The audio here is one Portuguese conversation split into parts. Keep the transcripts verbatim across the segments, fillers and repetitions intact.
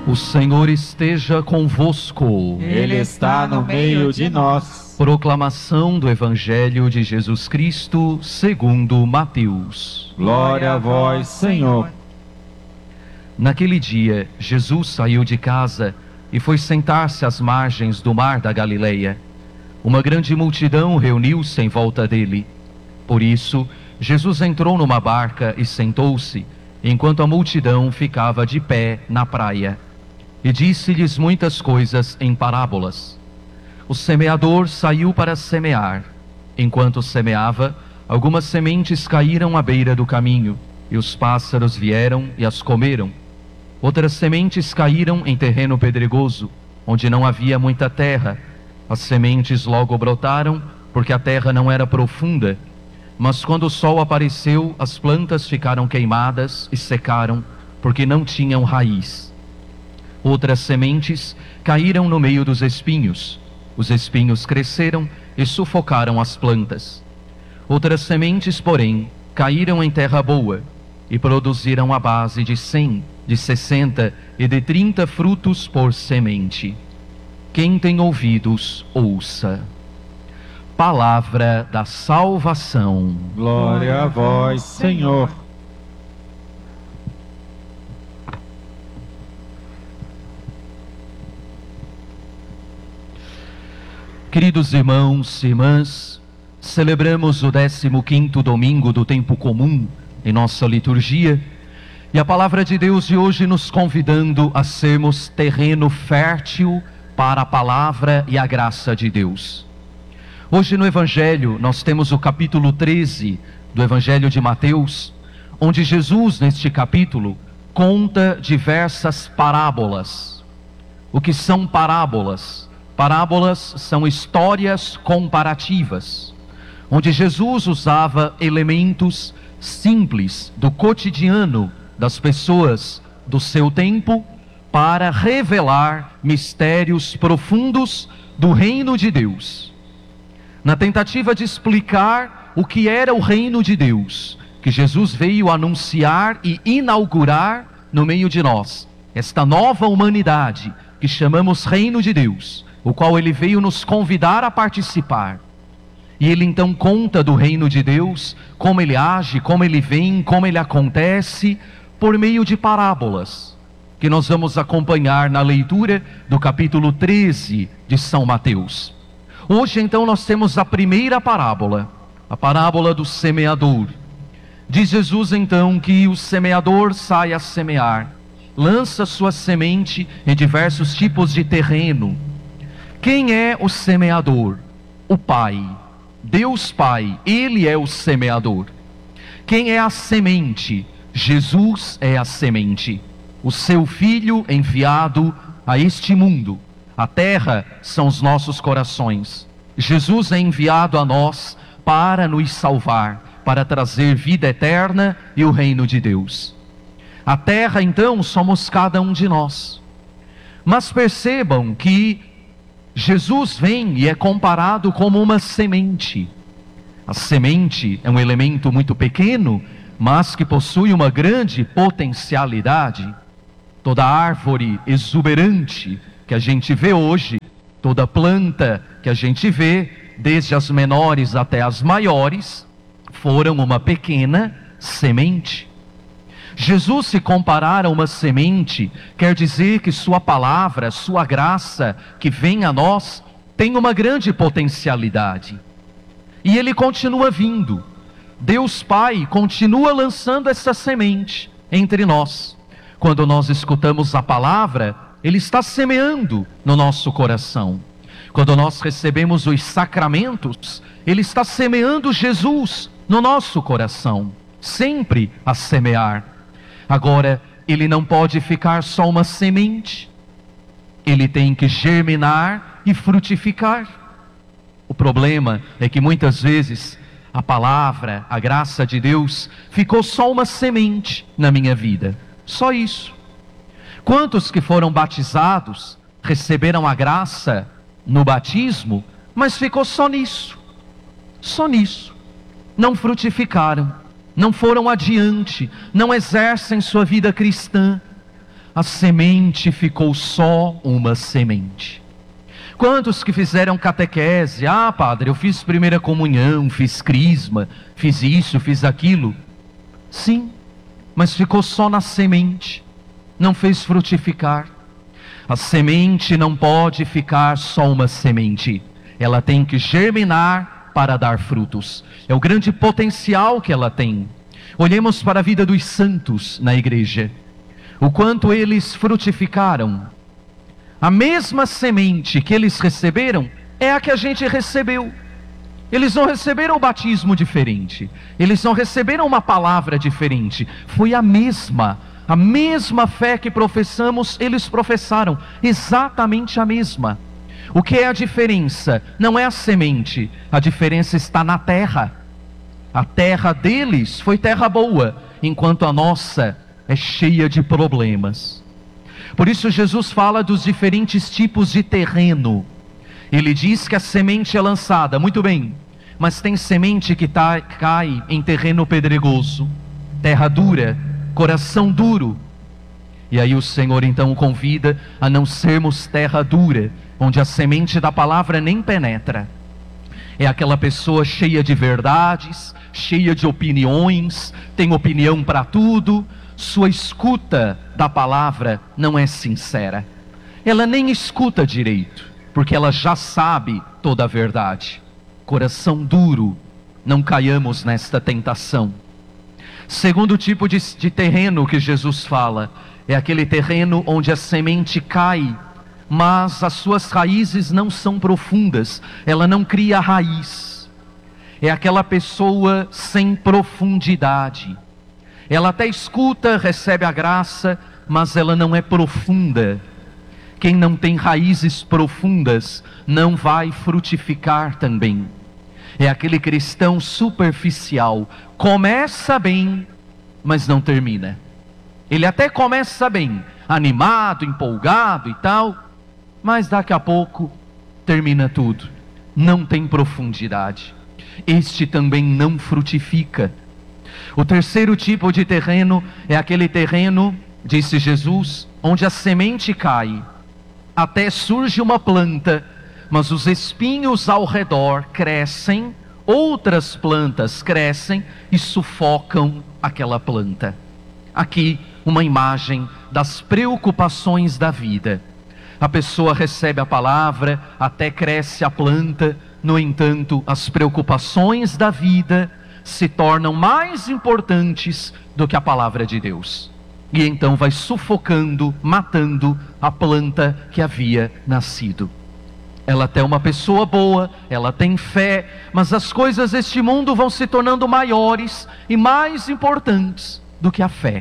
O Senhor esteja convosco. Ele está no meio de nós. Proclamação do Evangelho de Jesus Cristo segundo Mateus. Glória a vós, Senhor. Naquele dia, Jesus saiu de casa e foi sentar-se às margens do mar da Galileia. Uma grande multidão reuniu-se em volta dele. Por isso, Jesus entrou numa barca e sentou-se, enquanto a multidão ficava de pé na praia. E disse-lhes muitas coisas em parábolas. O semeador saiu para semear. Enquanto semeava, algumas sementes caíram à beira do caminho, e os pássaros vieram e as comeram. Outras sementes caíram em terreno pedregoso, onde não havia muita terra. As sementes logo brotaram, porque a terra não era profunda. Mas quando o sol apareceu, as plantas ficaram queimadas e secaram, porque não tinham raiz. Outras sementes caíram no meio dos espinhos. Os espinhos cresceram e sufocaram as plantas. Outras sementes, porém, caíram em terra boa e produziram a base de cem, de sessenta e de trinta frutos por semente. Quem tem ouvidos, ouça. Palavra da salvação. Glória a vós, Senhor. Queridos irmãos e irmãs, celebramos o décimo quinto domingo do tempo comum em nossa liturgia, e a palavra de Deus de hoje nos convidando a sermos terreno fértil para a palavra e a graça de Deus. Hoje no Evangelho nós temos o capítulo treze do Evangelho de Mateus, onde Jesus neste capítulo conta diversas parábolas. O que são parábolas? Parábolas são histórias comparativas, onde Jesus usava elementos simples do cotidiano das pessoas do seu tempo para revelar mistérios profundos do reino de Deus. Na tentativa de explicar o que era o reino de Deus, que Jesus veio anunciar e inaugurar no meio de nós, esta nova humanidade que chamamos reino de Deus, o qual ele veio nos convidar a participar. E ele então conta do reino de Deus, como ele age, como ele vem, como ele acontece, por meio de parábolas, que nós vamos acompanhar na leitura do capítulo treze de São Mateus. Hoje então nós temos a primeira parábola, a parábola do semeador. Diz Jesus então que o semeador sai a semear, lança sua semente em diversos tipos de terreno. Quem é o semeador? O Pai, Deus Pai, Ele é o semeador. Quem é a semente? Jesus é a semente, o seu Filho enviado a este mundo. A terra são os nossos corações. Jesus é enviado a nós para nos salvar, para trazer vida eterna e o reino de Deus. A terra então somos cada um de nós. Mas percebam que Jesus vem e é comparado como uma semente. A semente é um elemento muito pequeno, mas que possui uma grande potencialidade. Toda árvore exuberante que a gente vê hoje, toda planta que a gente vê, desde as menores até as maiores, foram uma pequena semente. Jesus se comparar a uma semente, quer dizer que sua palavra, sua graça que vem a nós, tem uma grande potencialidade. E ele continua vindo. Deus Pai continua lançando essa semente entre nós. Quando nós escutamos a palavra, Ele está semeando no nosso coração. Quando nós recebemos os sacramentos, Ele está semeando Jesus no nosso coração, sempre a semear. Agora, ele não pode ficar só uma semente. Ele tem que germinar e frutificar. O problema é que muitas vezes a palavra, a graça de Deus, ficou só uma semente na minha vida. Só isso. Quantos que foram batizados, receberam a graça no batismo, mas ficou só nisso. Só nisso. Não frutificaram. Não foram adiante, não exercem sua vida cristã. a semente ficou só uma semente. Quantos que fizeram catequese? Ah, padre, eu fiz primeira comunhão, fiz crisma, fiz isso, fiz aquilo. Sim, mas ficou só na semente, não fez frutificar. A semente não pode ficar só uma semente, ela tem que germinar para dar frutos. É o grande potencial que ela tem. Olhemos para a vida dos santos na igreja, o quanto eles frutificaram. A mesma semente que eles receberam é a que a gente recebeu. Eles não receberam o batismo diferente, eles não receberam uma palavra diferente, foi a mesma, a mesma fé que professamos, eles professaram, exatamente a mesma. O que é a diferença? Não é a semente, a diferença está na terra. A terra deles foi terra boa, enquanto a nossa é cheia de problemas. Por isso Jesus fala dos diferentes tipos de terreno. Ele diz que a semente é lançada, muito bem, mas tem semente que tá, cai em terreno pedregoso, terra dura, coração duro. E aí o Senhor então convida a não sermos terra dura, onde a semente da palavra nem penetra. É aquela pessoa cheia de verdades, cheia de opiniões, tem opinião para tudo. Sua escuta da palavra não é sincera. Ela nem escuta direito, porque ela já sabe toda a verdade. Coração duro, não caiamos nesta tentação. Segundo tipo de, de terreno que Jesus fala, é aquele terreno onde a semente cai, mas as suas raízes não são profundas, ela não cria raiz. É aquela pessoa sem profundidade. Ela até escuta, recebe a graça, mas ela não é profunda. Quem não tem raízes profundas não vai frutificar também. É aquele cristão superficial, começa bem, mas não termina. Ele até começa bem, animado, empolgado e tal, mas daqui a pouco termina tudo. Não tem profundidade. Este também não frutifica. O terceiro tipo de terreno é aquele terreno, disse Jesus, onde a semente cai, até surge uma planta, mas os espinhos ao redor crescem, outras plantas crescem e sufocam aquela planta. Aqui uma imagem das preocupações da vida. A pessoa recebe a palavra, até cresce a planta, no entanto, as preocupações da vida se tornam mais importantes do que a palavra de Deus. E então vai sufocando, matando a planta que havia nascido. Ela até é uma pessoa boa, ela tem fé, mas as coisas deste mundo vão se tornando maiores e mais importantes do que a fé.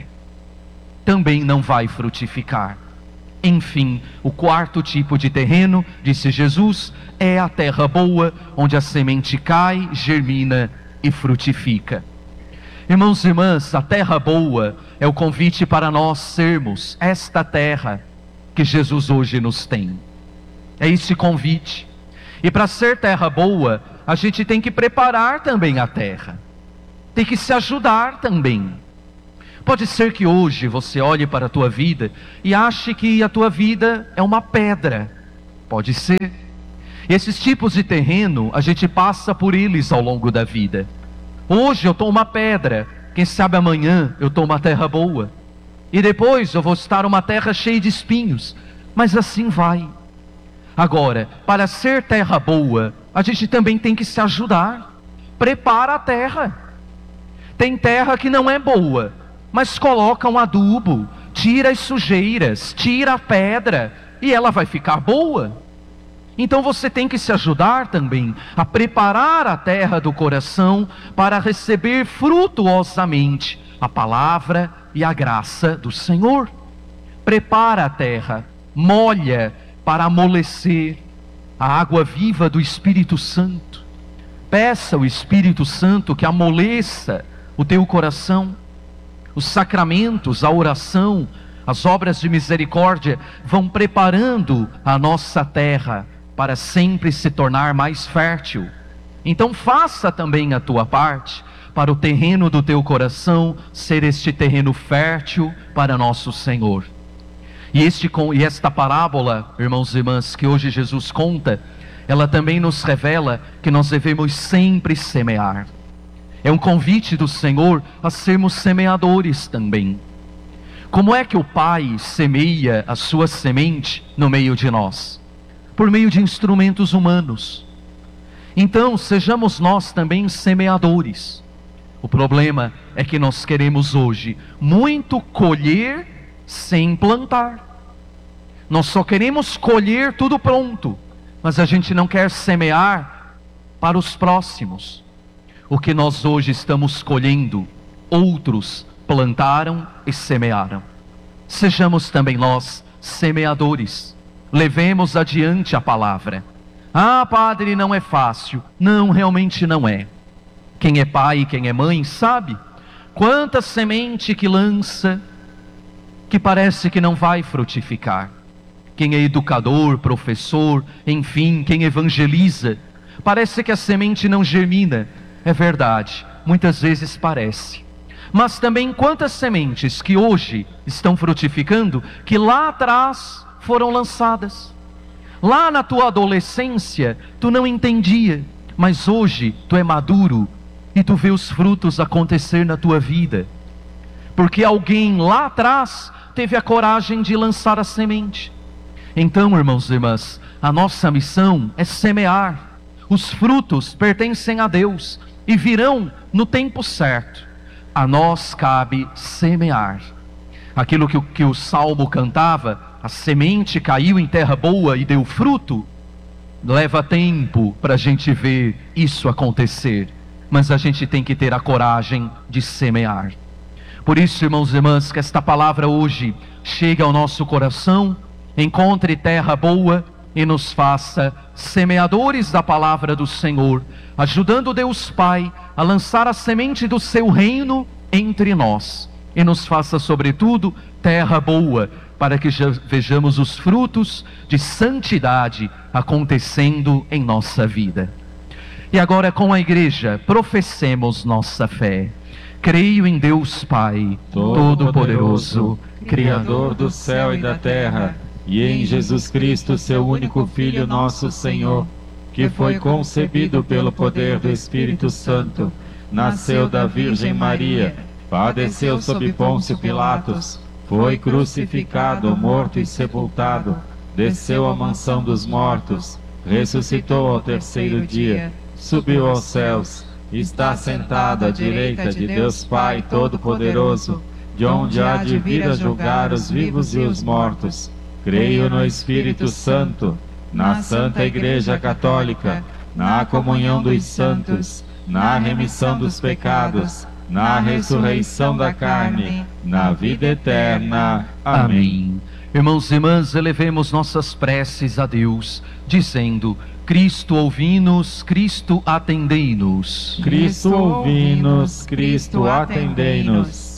Também não vai frutificar. Enfim, o quarto tipo de terreno, disse Jesus, é a terra boa, onde a semente cai, germina e frutifica. Irmãos e irmãs, a terra boa é o convite para nós sermos esta terra que Jesus hoje nos tem. É esse convite. E para ser terra boa, a gente tem que preparar também a terra. Tem que se ajudar também. Pode ser que hoje você olhe para a tua vida e ache que a tua vida é uma pedra. Pode ser. Esses tipos de terreno, a gente passa por eles ao longo da vida. Hoje eu estou uma pedra, quem sabe amanhã eu estou uma terra boa. E depois eu vou estar uma terra cheia de espinhos. Mas assim vai. Agora, para ser terra boa, a gente também tem que se ajudar. Prepara a terra. Tem terra que não é boa, mas coloca um adubo, tira as sujeiras, tira a pedra, e ela vai ficar boa. Então você tem que se ajudar também a preparar a terra do coração para receber frutuosamente a palavra e a graça do Senhor. Prepara a terra, molha para amolecer a água viva do Espírito Santo. Peça ao Espírito Santo que amoleça o teu coração. Os sacramentos, a oração, as obras de misericórdia vão preparando a nossa terra para sempre se tornar mais fértil. Então faça também a tua parte para o terreno do teu coração ser este terreno fértil para nosso Senhor. E, este, e esta parábola, irmãos e irmãs, que hoje Jesus conta, ela também nos revela que nós devemos sempre semear. É um convite do Senhor a sermos semeadores também. Como é que o Pai semeia a sua semente no meio de nós? Por meio de instrumentos humanos. Então, sejamos nós também semeadores. O problema é que nós queremos hoje muito colher sem plantar. Nós só queremos colher tudo pronto, mas a gente não quer semear para os próximos. O que nós hoje estamos colhendo, outros plantaram e semearam. Sejamos também nós semeadores. Levemos adiante a palavra. Ah, padre, não é fácil. Não, realmente não é. Quem é pai e quem é mãe sabe quanta semente que lança, que parece que não vai frutificar. Quem é educador, professor, enfim, quem evangeliza, parece que a semente não germina. É verdade, muitas vezes parece. Mas também quantas sementes que hoje estão frutificando, que lá atrás foram lançadas. Lá na tua adolescência, tu não entendia, mas hoje tu é maduro e tu vê os frutos acontecer na tua vida. Porque alguém lá atrás teve a coragem de lançar a semente. Então, irmãos e irmãs, a nossa missão é semear. Os frutos pertencem a Deus e virão no tempo certo. A nós cabe semear. Aquilo que, que o Salmo cantava, a semente caiu em terra boa e deu fruto. Leva tempo para a gente ver isso acontecer, mas a gente tem que ter a coragem de semear. Por isso, irmãos e irmãs, que esta palavra hoje chegue ao nosso coração, encontre terra boa e nos faça semeadores da palavra do Senhor, ajudando Deus Pai a lançar a semente do seu reino entre nós, e nos faça sobretudo terra boa, para que já vejamos os frutos de santidade acontecendo em nossa vida. E agora, com a igreja, professemos nossa fé. Creio em Deus Pai Todo-Poderoso, Criador do céu e da terra, e em Jesus Cristo, seu único Filho, nosso Senhor, que foi concebido pelo poder do Espírito Santo, nasceu da Virgem Maria, padeceu sob Pôncio Pilatos, foi crucificado, morto e sepultado, desceu à mansão dos mortos, ressuscitou ao terceiro dia, subiu aos céus, está sentado à direita de Deus Pai Todo-Poderoso, de onde há de vir a julgar os vivos e os mortos. Creio no Espírito Santo, na Santa Igreja Católica, na comunhão dos santos, na remissão dos pecados, na ressurreição da carne, na vida eterna. Amém. Irmãos e irmãs, elevemos nossas preces a Deus, dizendo: Cristo ouvi-nos, Cristo atendei-nos. Cristo ouvi-nos, Cristo atendei-nos.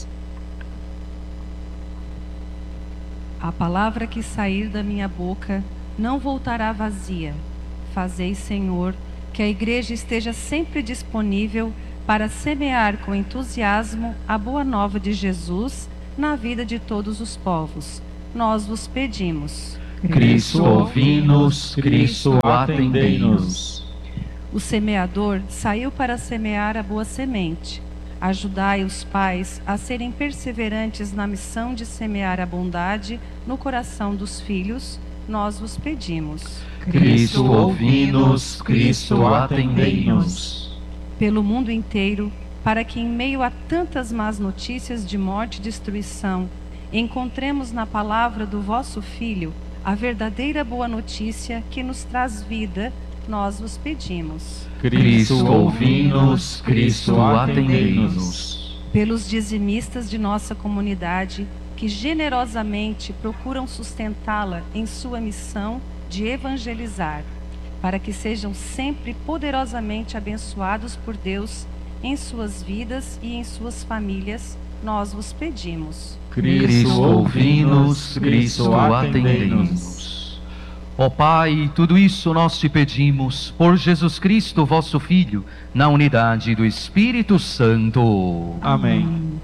A palavra que sair da minha boca não voltará vazia. Fazei, Senhor, que a igreja esteja sempre disponível para semear com entusiasmo a boa nova de Jesus na vida de todos os povos. Nós vos pedimos. Cristo ouvi-nos, Cristo atendei-nos. O semeador saiu para semear a boa semente. Ajudai os pais a serem perseverantes na missão de semear a bondade no coração dos filhos. Nós vos pedimos. Cristo ouvi-nos, Cristo atendei-nos. Pelo mundo inteiro, para que em meio a tantas más notícias de morte e destruição, encontremos na palavra do vosso Filho a verdadeira boa notícia que nos traz vida, nós vos pedimos. Cristo ouvi-nos, Cristo atendei-nos. Pelos dizimistas de nossa comunidade, que generosamente procuram sustentá-la em sua missão de evangelizar, para que sejam sempre poderosamente abençoados por Deus em suas vidas e em suas famílias, nós vos pedimos. Cristo ouvi-nos, Cristo atendei-nos. Ó Pai, tudo isso nós te pedimos por Jesus Cristo, vosso Filho, na unidade do Espírito Santo. Amém.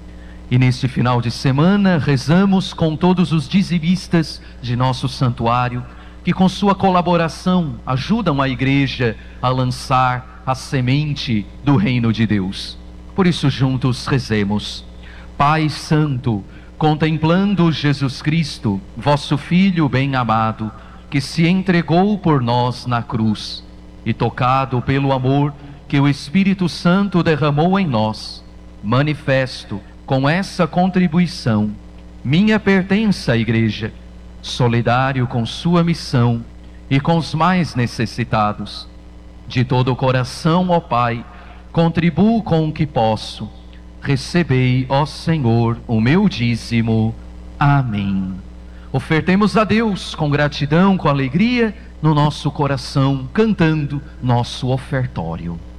E neste final de semana rezamos com todos os dizimistas de nosso santuário, que com sua colaboração ajudam a Igreja a lançar a semente do reino de Deus. Por isso juntos rezemos. Pai Santo, contemplando Jesus Cristo, vosso Filho bem-amado, que se entregou por nós na cruz, e tocado pelo amor que o Espírito Santo derramou em nós, manifesto com essa contribuição minha pertença à Igreja, solidário com sua missão e com os mais necessitados. De todo o coração, ó Pai, contribuo com o que posso. Recebei, ó Senhor, o meu dízimo. Amém. Ofertemos a Deus com gratidão, com alegria no nosso coração, cantando nosso ofertório.